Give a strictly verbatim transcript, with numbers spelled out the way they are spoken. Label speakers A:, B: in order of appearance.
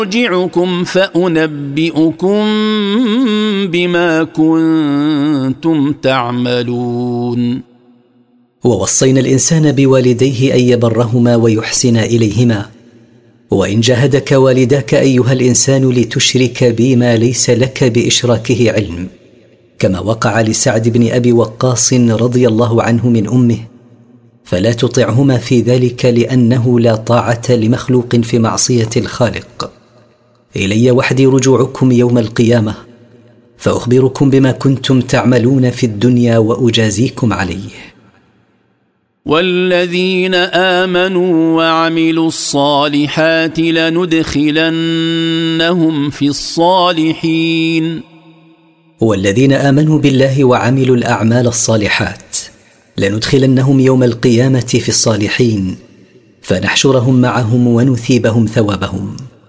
A: أرجعكم فأنبئكم بما كنتم تعملون.
B: ووصينا الإنسان بوالديه أن يبرهما ويحسن إليهما، وإن جاهدك والداك أيها الإنسان لتشرك بي ما ليس لك بإشراكه علم، كما وقع لسعد بن أبي وقاص رضي الله عنه من أمه، فلا تطعهما في ذلك لأنه لا طاعة لمخلوق في معصية الخالق. إلي وحدي رجوعكم يوم القيامة، فأخبركم بما كنتم تعملون في الدنيا وأجازيكم عليه.
A: والذين آمنوا وعملوا الصالحات لندخلنهم في الصالحين.
B: والذين آمنوا بالله وعملوا الأعمال الصالحات لندخلنهم يوم القيامة في الصالحين، فنحشرهم معهم ونثيبهم ثوابهم.